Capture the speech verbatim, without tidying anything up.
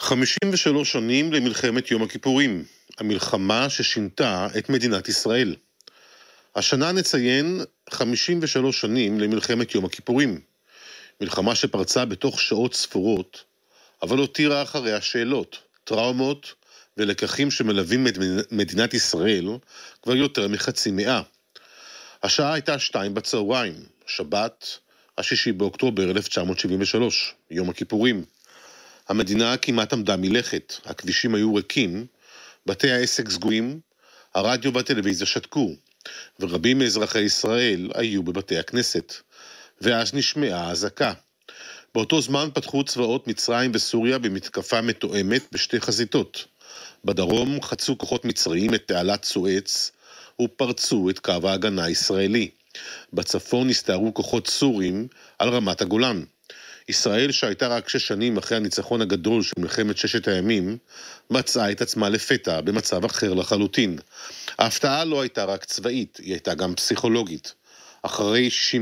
חמישים ושלוש שנים למלחמת יום הכיפורים, המלחמה ששינתה את מדינת ישראל. השנה נציין חמישים ושלוש שנים למלחמת יום הכיפורים, מלחמה שפרצה בתוך שעות ספורות, אבל הותירה אחריה שאלות, טראומות ולקחים שמלווים את מדינת ישראל כבר יותר מחצי מאה. השעה הייתה שתיים בצהריים, שבת, השישי באוקטובר אלף תשע מאות שבעים ושלוש, יום הכיפורים. המדינה כמעט עמדה מלכת, הכבישים היו ריקים, בתי העסק סגורים, הרדיו והטלוויזיה שתקו, ורבים מאזרחי ישראל היו בבתי הכנסת. ואז נשמעה אזעקה. באותו זמן פתחו צבאות מצרים וסוריה במתקפה מתואמת בשתי חזיתות. בדרום חצו כוחות מצריים את תעלת סואץ ופרצו את קו ההגנה הישראלי. בצפון הסתערו כוחות סורים על רמת הגולן. ישראל, שהייתה רק שש שנים אחרי הניצחון הגדול של מלחמת ששת הימים, מצאה את עצמה לפתע במצב אחר לחלוטין. ההפתעה לא הייתה רק צבאית, היא הייתה גם פסיכולוגית. אחרי שישים